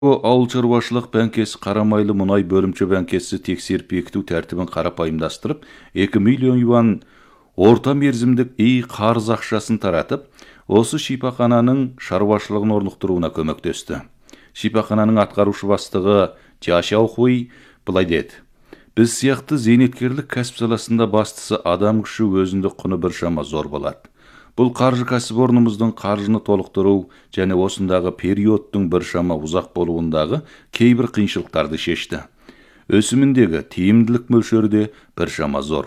Ауыл шаруашылық бәңкесі қарамайлы мұнай бөлімші бәңкесі тексеріп бекіту тәртібін қарапайымдастырып, 2 миллион юан орта мерзімдік қарыз ақшасын таратып, осы шипахананың шаруашылығын орнықтыруына көмектесті. Шипахананың атқарушы бастығы Жашаухуй былай деді: біз сияқты зейнеткерлік кәсіп саласында бастысы адам күші өзіндік құны біршама зор болады. Бұл қаржы кәсіпорнымыздың қаржыны толықтыру және осындағы периодтың біршама ұзақ болуындағы кейбір қиыншылықтарды шешті. Өсіміндегі тиімділік мөлшері де біршама зор.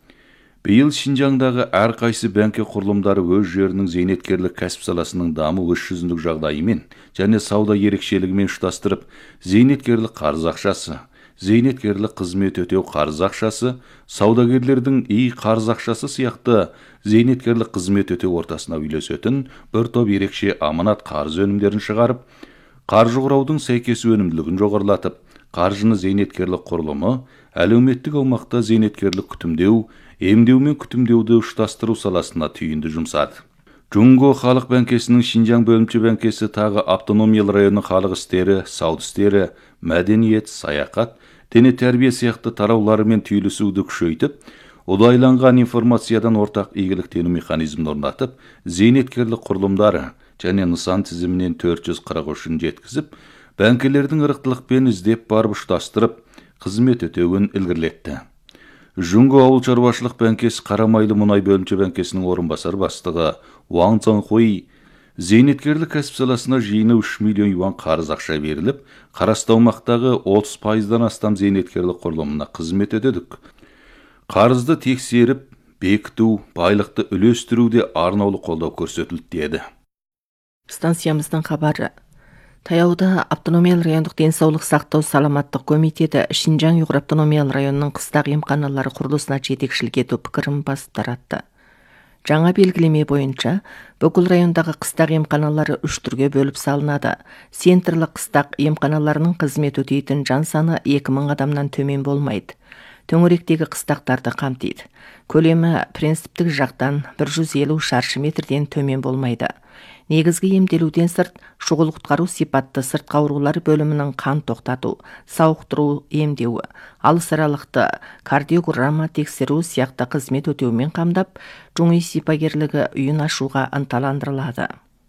Биыл Шинжаңдағы әрқайсы бәңке құрылымдары өз жерінің зейнеткерлік кәсіп саласының даму іс жүзіндік жағдайымен және сауда ерекшелігімен ұштастырып, зейнеткерлік қарыз ақшасы, зейнеткерлік қызмет өтеу қарыз ақшасы, саудагерлердің қарыз ақшасы сияқты зейнеткерлік қызмет өтеу ортасына үйлесетін бір топ ерекше аманат қарыз өнімдерін шығарып, қаржы құраудың сәйкес өнімділігін жоғарылатып, қаржыны зейнеткерлік құрылымы, әлеуметтік аумақта зейнеткерлік күтімдеу, емдеу мен күтімдеуді ұштастыру саласына түйінді жұмсады. Джунго халық бәңкесінің Шинжаң бөлімші бәңкесі тағы автономиялы районның халық істері, сауда істері, мәдениет, саяхат, дене тәрбие сияқты тарауларымен түйілісуді күшейтіп, ұдайланған информациядан ортақ игіліктену механизмін орнатып, зейнеткерлік құрылымдары және нысан тізімінен 443-ін жеткізіп, бәңкелердің ырықтылықпен іздеп барып ұштастырып, қызмет өтеуін ілгерілетті. Джунго ауыл шаруашылық бәңкесі қарамайлы мұнай бөлімші бәңкесінің орынбасар бастығы Ван Цанхуй зейнеткерлік кәсіп саласына жиыны 3 миллион юан қарыз ақша беріліп, қарасты аумақтағы 30%-дан астам зейнеткерлік құрылымына қызмет өтедік. Қарызды тексеріп, бекіту, байлықты үлестіруде арнаулы қолдау көрсетілді деді. Станциямыздың хабары. Таяуда автономиялы райондық денсаулық сақтау саламаттық комитеті Шинжаң Ұйғыр автономиялы районының қыстақ емханалары құрылысына жетекшілік ету пікірін бас таратты. Жаңа белгілеме бойынша, бүкіл райондағы қыстақ емханалары 3 түрге бөліп салынады. Центрлік қыстақ емханаларының қызмет өтейтін жан саны 2000 адамнан төмен болмайды. Төңіректегі қыстақтарды қамтиды. Көлемі принциптік жақтан 150 шаршы метрден төмен болмайды. Негізгі емделуден сырт, шұғыл құтқару сипатты сыртқы аурулар бөлімінің қан тоқтату, сауықтыру емдеуі, алыс аралықты кардиограмма тексеру сияқты қызмет өтеумен қамдап, жуңи сипагерлігі үйін ашуға ынталандырылады.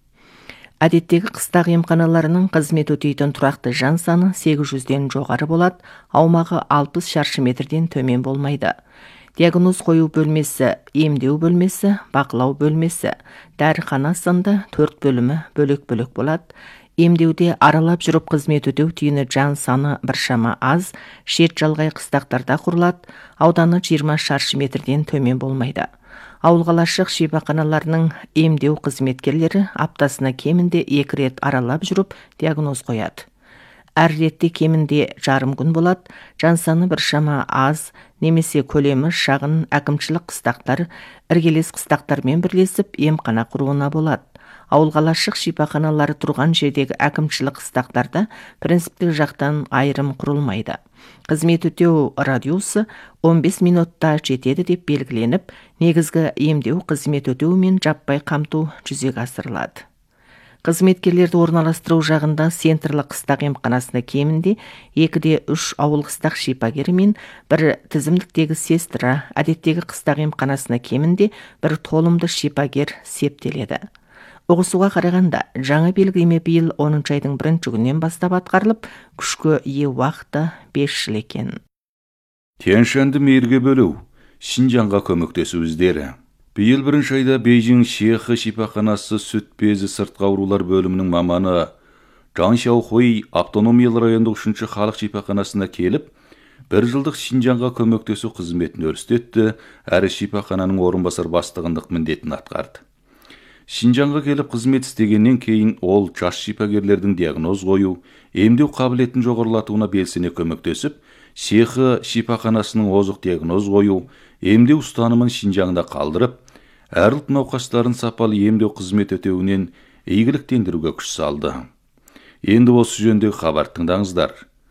Әдеттегі қыстақ емханаларының қызмет өтейтін тұрақты жан саны 800-ден жоғары болады, аумағы 60 шаршы метрден төмен болмайды. Диагноз қою бөлмесі, емдеу бөлмесі, бақылау бөлмесі, дәріхана сынды 4 бөлімі бөлек-бөлек болады. Емдеуде аралап жүріп қызмет өтеу түйіні жан саны біршама аз, шет жалғай қыстақтарда құрылады, ауданы 20 шаршы метрден төмен болмайды. Ауылғалашық шипаханаларының емдеу қызметкерлері аптасына кемінде 2 рет аралап жүріп диагноз қояды. Әр ретте кемінде жарым күн болады, жан саны біршама аз, немесе көлемі шағын әкімшілік қыстақтар іргелес қыстақтармен бірлесіп емхана құруына болады. Ауылғалашық шипаханалары тұрған жердегі әкімшілік қыстақтарда принциптік жақтан айырым құрылмайды. Қызмет өтеу радиусы 15 минутта жетеді деп белгіленіп, негізгі емдеу қызмет өтеу мен жаппай қамту жүзеге асырылады. Қызметкерлерді орналастыру жағында центрлік қыстақ емханасына кемінде 2-де 3 ауыл қыстақ шипагері мен 1 тізімдіктегі сестра, әдеттегі қыстақ емханасына кемінде 1 толымды шипагер септеледі. Ұғысуға қарағанда, жаңа белгілеме биыл 10 айдың 1 күннен бастап атқарылып, күшке ие уақыты 5 жыл екен. Тянь-Шаньды мейірге бөлу, Шинжаңға көмектесу іздері. Биыл 1 айда Бейжің Шехы шипаханасы сүт безі сыртқы аурулар бөлімінің маманы Жан Шаухуй автономиялы райондық 3-ші халық шипаханасына келіп, 1 жылдық Шинжаңға көмектесу қызметін өрістетті, әрі шипахананың орынбасар бастығындық міндетін атқарды. Шинжаңға келіп қызмет істегеннен кейін ол жас шипагерлердің диагноз қою, емдеу қабілетін жоғарылатуына белсене көмектесіп, Шехы шипаханасының озық диагноз қою, емдеу ұстанымын Шинжаңда қалдырып, әр ұлт науқастарын сапалы емдеу қызмет өтеуінен игіліктендіруге күш салды. Енді осы жөнде хабар тыңдаңыздар.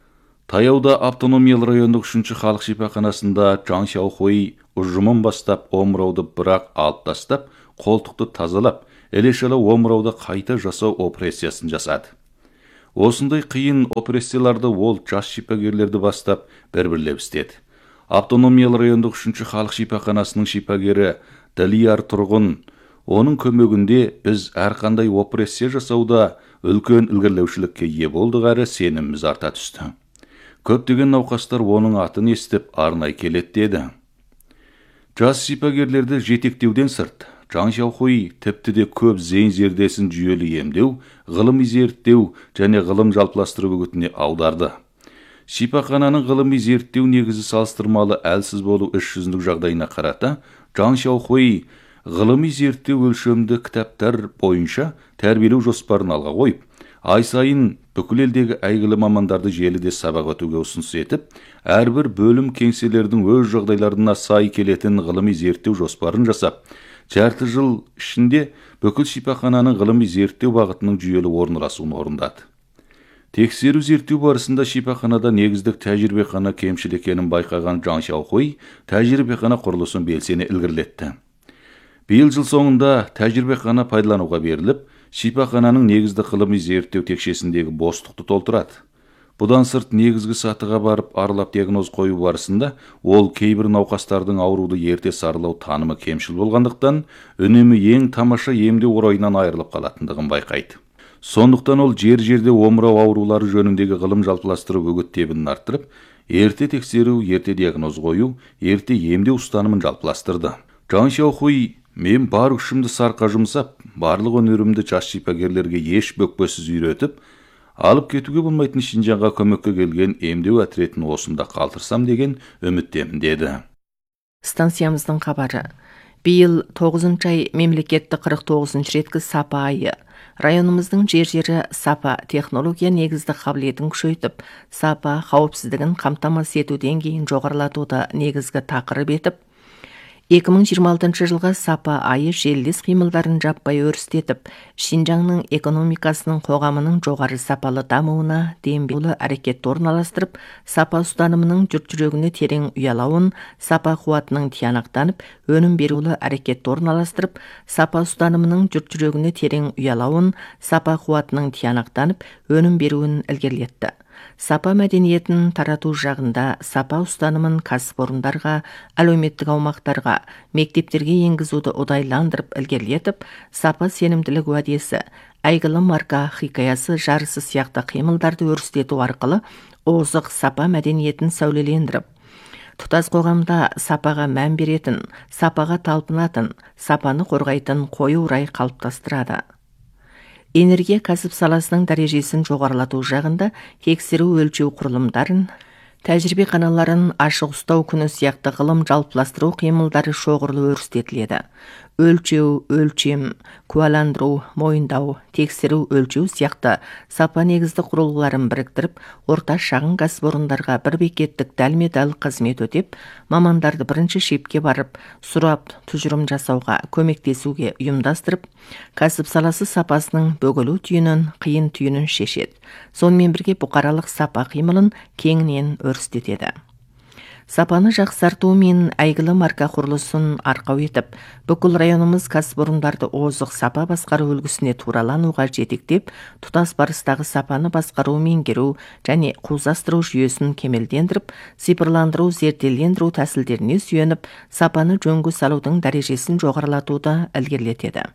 Таяуда автономиялы райондық 3-ші халық шипаханасында Жан Шаухуй ұжымын бастап омырауды бірақ алып тастап, қолтықты тазалап, ілешалы омырауда қайта жасау операциясын жасады. Осындай қиын опрессияларды ол жас шипагерлерді бастап бір-бірлеп істеді. Автономиялы райондық 3-ші халық шипаханасының шипагері Далияр Тұрғын, оның көмегінде біз әрқандай опрессия жасауда үлкен ілгерілеушілікке ие болдық әрі сеніміміз арта түсті. Көптеген науқастар оның атын естіп арнай келеді деді. Жас шипагерлерді жетектеуден сырт, Чжан Xiaohui тіпті де көп зейін зердесін жүйелі емдеу, ғылыми зерттеу және ғылым жалпыластыру үгітіне аударды. Шипахананың ғылыми зерттеу негізі салыстырмалы әлсіз болу іс жүзіндік жағдайына қарата, Чжан Xiaohui ғылыми зерттеу өлшемді кітаптар бойынша тәрбиелеу жоспарын алға қойып, ай сайын бүкіл елдегі әйгілі мамандарды желіде сабақ өтуге ұсыныс етіп, әрбір бөлім кеңселердің өз жағдайларына сай келетін ғылыми зерттеу жоспарын жасап, жарты жыл ішінде бүкіл шипахананың ғылыми зерттеу бағытының жүйелі орналасуын орындады. Тексеру зерттеу барысында шипаханада негіздік тәжірибехана кемшіл екенін байқаған Чжан Xiaohui тәжірибехана құрылысын белсене ілгерілетті. Биыл жыл соңында тәжірибехана пайдалануға беріліп, шипахананың негізді ғылыми зерттеу текшесіндегі бостықты толтырады. Бұдан сырт негізгі сатыға барып аралап диагноз қою барысында ол кейбір науқастардың ауруды ерте саралау танымы кемшіл болғандықтан үнемі ең тамаша емдеу орайынан айырылып қалатындығын байқайды. Сондықтан ол жер-жерде омырау аурулары жөніндегі ғылым жалпыластыру үгіт-тебінін арттырып, ерте тексеру, ерте диагноз қою, ерте емдеу ұстанымын жалпыластырды. Чжан Xiaohui: мен бар күшімді сарқа жұмсап, барлық өнерімді жас шипагерлерге еш бөкпесіз үйретіп, алып кетуге болмайтын Шинжанға көмекке келген емдеу әтретін осында қалтырсам деген үміттемін деді. Станциямыздың хабары. Биыл 9-ай мемлекетті 49 реткі сапа айы. Районымыздың жер-жері сапа технология негізді қабілетін күшейтіп, сапа қауіпсіздігін қамтамасыз ету деңгейін жоғарылатуды негізгі тақырып етіп, 2026 жылға сапа айы желілес қимылдарын жаппай өрістетіп, Шинжаңның экономикасының қоғамының жоғары сапалы дамуына дембеулі әрекет орналастырып, сапа ұстанымының жұрт жүрегіне терең ұялауын, сапа қуатының тиянақтанып, өнім берулі әрекет орналастырып, сапа ұстанымының жұрт жүрегіне терең ұялауын, сапа қуатының тиянақтанып, өнім беруін ілгерілетті. Сапа мәдениетін тарату жағында сапа ұстанымын кәсіпорындарға, әлеуметтік аумақтарға, мектептерге енгізуді ұдайландырып ілгерілетіп, сапа сенімділік уәдесі, әйгілі марка хикаясы жарысы сияқты қимылдарды өрістету арқылы озық сапа мәдениетін сәулелендіріп, тұтас қоғамда сапаға мән беретін, сапаға талпынатын, сапаны қорғайтын қою рай қалыптастырады. Энергия кәсіп саласының дәрежесін жоғарылату жағында тексеру өлшеу құрылымдарын, тәжірибеханаларын ашық ұстау күні сияқты ғылым жалпыластыру қимылдары шоғырлы өрістетіледі. Өлшеу, өлшем, куәландыру, мойындау, тексеру, өлшеу сияқты сапа негізді құрылғыларын біріктіріп, орта шағын кәсіпорындарға бір бекеттік дәлме-дәл қызмет өтеп, мамандарды бірінші шепке барып, сұрап, тұжырым жасауға, көмектесуге ұйымдастырып, кәсіп саласы сапасының бөгілу түйінін, қиын түйінін шешеді. Сонымен бірге бұқаралық сапа қимылын кеңінен өрістетеді. Сапаны жақсарту мен әйгілі марка құрылысын арқау етіп, бүкіл районымыз кәсіпорындарды озық сапа басқару үлгісіне туралануға жетектеп, тұтас барыстағы сапаны басқару, меңгеру және қузастыру жүйесін кемелдендіріп, цифрландыру, зерделендіру тәсілдеріне сүйеніп, сапаны жөнге салудың дәрежесін жоғарылатуды ілгерілетеді.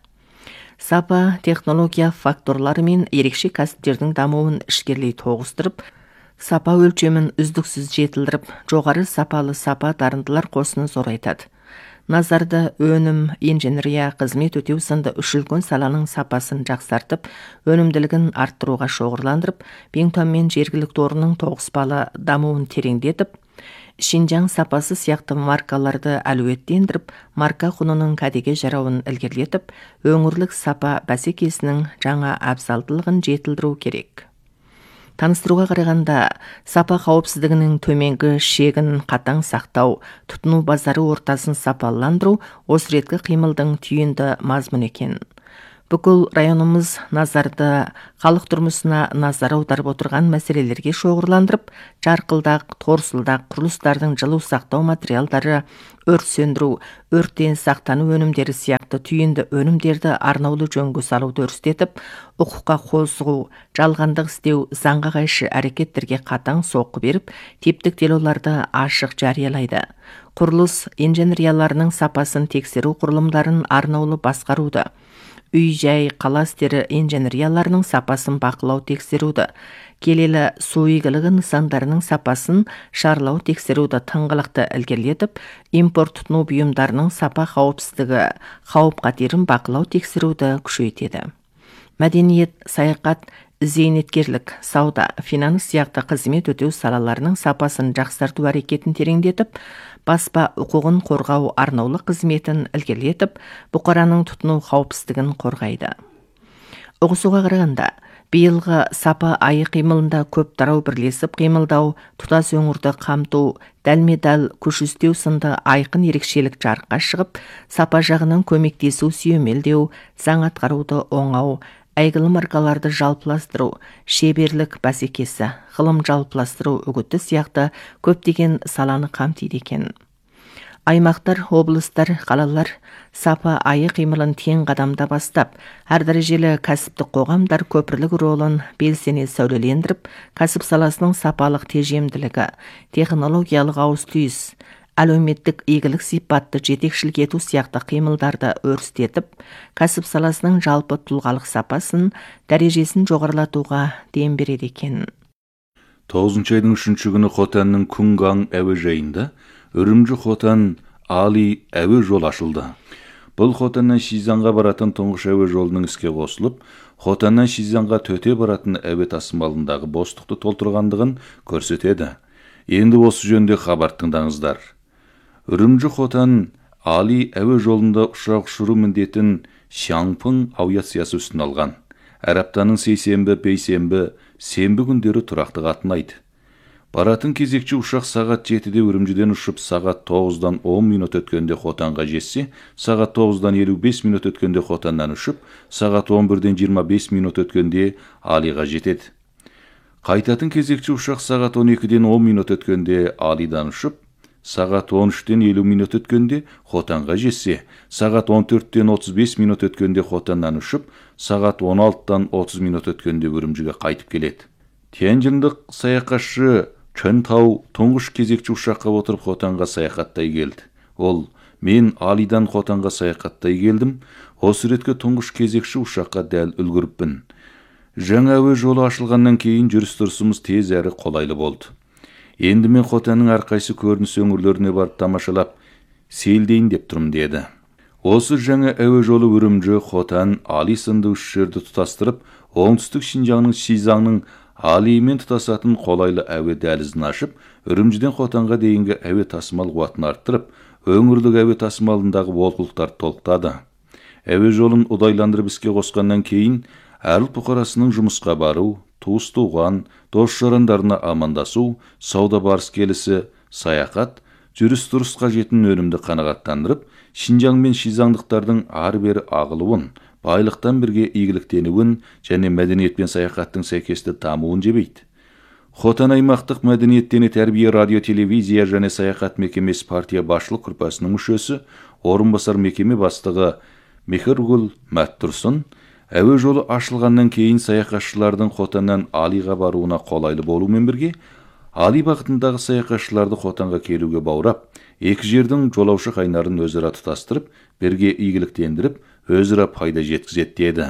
Сапа технология факторлары мен ерекше кәсіптердің дамуын ішкерлей тоғыстырып, сапа өлшемін үздіксіз жетілдіріп, жоғары сапалы сапа дарындылар қосыны зорайтады. Назарды өнім, инженерия, қызмет өтеу сынды үш үлкен саланың сапасын жақсартып, өнімділігін арттыруға шоғырландырып, Бентон мен жергілікті орынның тоғыспалы дамуын тереңдетіп, Шинжаң сапасы сияқты маркаларды әлеуеттендіріп, марка құнының кәдеге жарауын ілгерілетіп, өңірлік сапа бәсекесінің жаңа абзалдылығын жетілдіру керек. Таныстыруға қарағанда, сапа қауіпсіздігінің төменгі шегін қатаң сақтау, тұтыну базары ортасын сапаландыру осы реткі қимылдың түйінді мазмұн екен. Бүкіл районымыз назарды халық тұрмысына назар аударып отырған мәселелерге шоғырландырып, жарқылдақ, торсылдақ құрылыстардың жылу сақтау материалдары, өрт сөндіру, өрттен сақтану өнімдері сияқты түйінді өнімдерді арнаулы жөнге салуды өрістетіп, құқыққа қол сұғу, жалғандық істеу, заңға қайшы әрекеттерге қатаң соққы беріп, типтік делоларды ашық жариялайды. Құрылыс инженерияларының сапасын тексеру құрылымдарын арнаулы басқаруды, үй-жай, қала істері инженерияларының сапасын бақылау тексеруді, келелі су игілігі нысандарының сапасын шарлау тексеруді тыңғылықты ілгерілетіп, импорт тұтыну бұйымдарының сапа қауіпсіздігі, қауіп-қатерін бақылау тексеруді күшейтеді. Мәдениет, саяхат, зейнеткерлік, сауда, финанс сияқты қызмет өтеу салаларының сапасын жақсарту әрекетін тереңдетіп, баспа құқығын қорғау арнаулы қызметін ілгерілетіп, бұқараның тұтыну қауіпсіздігін қорғайды. Ұғысуға қарағанда, биылғы сапа айы қимылында көп тарау бірлесіп қимылдау, тұтас өңірді қамту, дәлме-дәл күш істеу сынды айқын ерекшелік жарыққа шығып, сапа жағынан көмектесу сүйемелдеу, заң атқаруды оңау, әйгілі маркаларды жалпыластыру, шеберлік бәсекесі, ғылым жалпыластыру үгіті сияқты көптеген саланы қамтиды екен. Аймақтар, облыстар, қалалар сапа айы қимылын тең қадамда бастап, әр дәрежелі кәсіптік қоғамдар көпірлік ролын белсене сәулелендіріп, кәсіп саласының сапалық тежемділігі, технологиялық ауыс-түйіс, әлеуметтік игілік сипатты жетекшілік ету сияқты қимылдарды өрістетіп, кәсіп саласының жалпы тұлғалық сапасын, дәрежесін жоғарылатуға дем береді екен. 9 айдың 3 күні Хотанның Күнгаң әуежайында Үрімжі-Хотан Али әуе жол ашылды. Бұл Хотаннан Шизанға баратын тұңғыш әуе жолының іске қосылып, Хотаннан Шизанға төте баратын әуе тасымалындағы бостықты толтырғандығын көрсетеді. Енді осы жөнде хабар тыңдаңыздар. Үрімжі-Хотан Али әуе жолында ұшақ ұшыру міндетін Шаңпың авиациясы үстін алған. Әр аптаның сейсенбі, бейсенбі, сенбі күндері тұрақты қатынайды. Баратын кезекші ұшақ сағат 7-де Үрімжіден ұшып, сағат 9-дан 10 минут өткенде Хотанға жетсе, сағат 9-дан 55 минут өткенде Хотаннан ұшып, сағат 11-ден 25 минут өткенде Алиға жетеді. Қайтатын кезекші ұшақ сағат 12-ден 10 минут өткенде Алидан ұшып, сағат 13-ден 50 минут өткенде Хотанға жетсе, сағат 14-ден 35 минут өткенде Хотаннан ұшып, сағат 16-дан 30 минут өткенде Үрімжіге қайтып келеді. Тяньжиндық саяхатшы Чөнтау тұңғыш кезекші ұшаққа отырып Хотанға саяхаттай келді. Ол, мен Алидан Хотанға саяхаттай келдім, осы ретке тұңғыш кезекші ұшаққа дәл үлгіріппін. Жаңа әуе жолы ашылғаннан кейін жүріс-тұрысымыз тез әрі қолайлы болды. Енді мен Хотанның әрқайсы көрініс өңірлеріне барып тамашалап, сейілдейін деп тұрмын деді. Осы жаңа әуе жолы Үрімжі, Хотан, Али сынды үш жерді тұтастырып, оңтүстік Шинжаңның Шизаңның Алимен тұтасатын қолайлы әуе дәлізін ашып, Үрімжіден Хотанға дейінгі әуе тасымал қуатын арттырып, өңірлік әуе тасымалындағы олқылықтарды толықтады. Әуе жолын ұдайландырып іске қосқаннан кейін, әр ұлт бұқарасының жұмысқа бару, туыс-туған, дос-жарандарына амандасу, сауда барыс-келісі, саяхат, жүріс-тұрыс қажетін өнімді қанағаттандырып, Шинжаң мен шизаңдықтардың ары-бері ағылуын, байлықтан бірге игіліктенуін және мәдениет пен саяхаттың сәйкесті дамуын жебейді. Хотан аймақтық мәдениеттене тәрбие радио телевизия және саяхат мекемесі партия басшылық группасының мүшесі, орынбасар мекеме бастығы Мехіргүл Мәттұрсын, әуе жолы ашылғаннан кейін саяхатшылардың Хотаннан Алиға баруына қолайлы болумен бірге, Али бағытындағы саяхатшыларды Хотанға келуге баурап, екі жердің жолаушы қайнарын өзара тұтастырып, бірге игіліктендіріп, өзара пайда жеткізеді деді.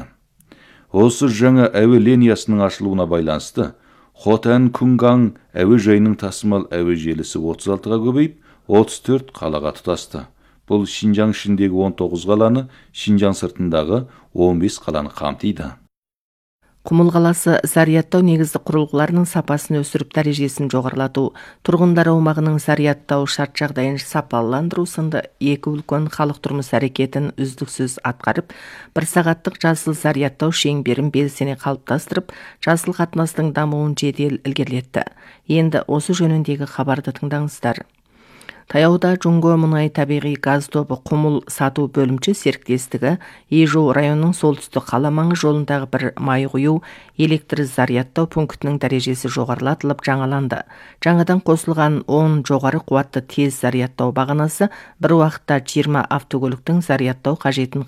Осы жаңа әуе линиясының ашылуына байланысты, Хотан Күнгаң әуежайының тасымал әуе желісі 36-ға көбейіп, 34 қалаға тұтасты. Бұл Шинжаң ішіндегі 19 қаланы, Шинжаң сыртындағы 15 қаланы қамтиды. Құмыл қаласы зарядтау негізді құрылғыларының сапасын өсіріп дәрежесін жоғарылату, тұрғындар аумағының зарядтау шарт жағдайын сапаландыру сынды екі үлкен халық тұрмыс әрекетін үздіксіз атқарып, бір сағаттық жасыл зарядтау шеңберін белсене қалыптастырып, жасыл қатынастың дамуын жедел ілгерілетті. Енді осы жөніндегі хабарды тыңдаңыздар. Таяуда Жуңго мұнай табиғи газ тобы құмыл сату бөлімче серіктестігі Ежу районының солтүстік қаламаңы жолындағы бір май құю электр зарядтау пунктінің дәрежесі жоғарылатылып жаңаланды. Жаңадан қосылған 10 жоғары қуатты тез зарядтау бағанасы бір уақытта 20 автокөліктің зарядтау қажетін